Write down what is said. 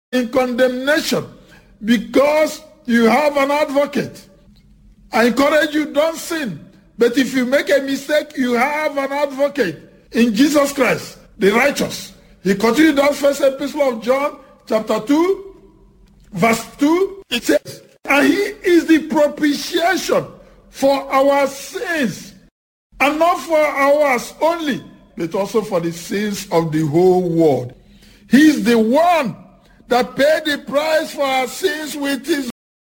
in condemnation because you have an advocate. I encourage you, don't sin. But if you make a mistake, you have an advocate in Jesus Christ, the righteous. He continued that first epistle of John, chapter 2, verse 2. It says, and he is the propitiation for our sins, and not for ours only, but also for the sins of the whole world. He is the one that paid the price for our sins with his